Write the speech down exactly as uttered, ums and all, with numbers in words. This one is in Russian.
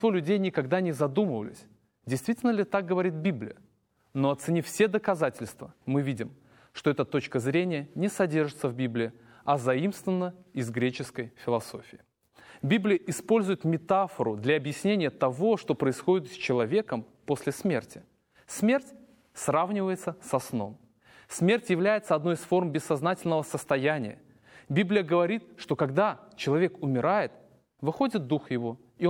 людей никогда не задумывались, действительно ли так говорит Библия. Но оценив все доказательства, мы видим, что эта точка зрения не содержится в Библии, а заимствована из греческой философии. Библия использует метафору для объяснения того, что происходит с человеком после смерти. Смерть сравнивается со сном. Смерть является одной из форм бессознательного состояния. Библия говорит, что когда человек умирает, выходит дух его,